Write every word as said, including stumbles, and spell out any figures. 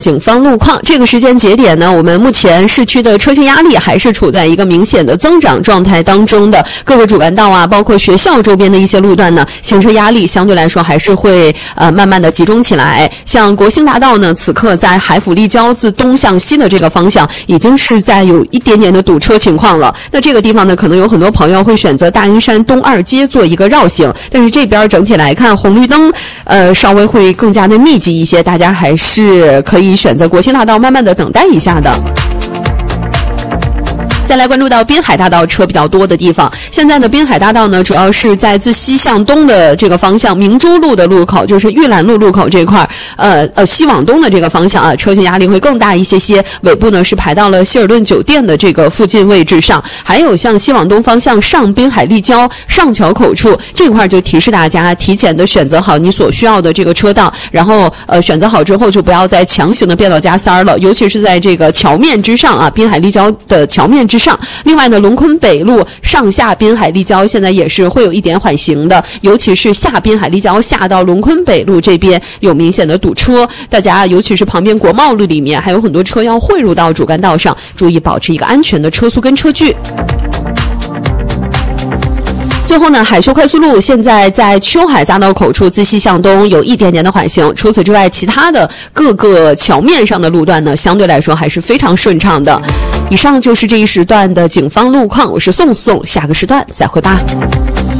警方路况，这个时间节点呢，我们目前市区的车型压力还是处在一个明显的增长状态当中的，各个主干道啊，包括学校周边的一些路段呢，行车压力相对来说还是会呃慢慢的集中起来。像国兴大道呢，此刻在海府立交自东向西的这个方向，已经是在有一点点的堵车情况了。那这个地方呢，可能有很多朋友会选择大营山东二街做一个绕行，但是这边整体来看，红绿灯呃稍微会更加的密集一些，大家还是可以选择国兴大道慢慢的等待一下的。再来关注到滨海大道车比较多的地方，现在呢，滨海大道呢主要是在自西向东的这个方向，明珠路的路口，就是玉兰路路口这块，呃呃西往东的这个方向啊，车型压力会更大一些些。尾部呢是排到了希尔顿酒店的这个附近位置上，还有像西往东方向上滨海立交上桥口处这块，就提示大家提前的选择好你所需要的这个车道，然后呃选择好之后就不要再强行的变道加塞儿了，尤其是在这个桥面之上啊，滨海立交的桥面之上。上，另外呢，龙昆北路上下滨海立交现在也是会有一点缓行的，尤其是下滨海立交下到龙昆北路这边有明显的堵车，大家尤其是旁边国贸路里面还有很多车要汇入到主干道上，注意保持一个安全的车速跟车距。最后呢，海修快速路现在在秋海匝道口处自西向东有一点点的缓行，除此之外，其他的各个桥面上的路段呢，相对来说还是非常顺畅的。以上就是这一时段的警方路况，我是宋宋，下个时段再会吧。